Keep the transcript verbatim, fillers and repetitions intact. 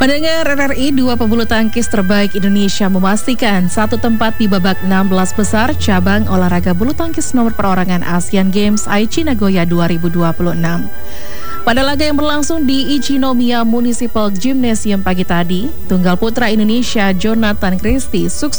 Pendengar R R I, dua pebulu tangkis terbaik Indonesia memastikan satu tempat di babak enam belas besar cabang olahraga bulu tangkis nomor perorangan Asian Games Aichi Nagoya dua ribu dua puluh enam. Pada laga yang berlangsung di Ichinomiya Municipal Gymnasium pagi tadi, tunggal putra Indonesia Jonathan Christie sukses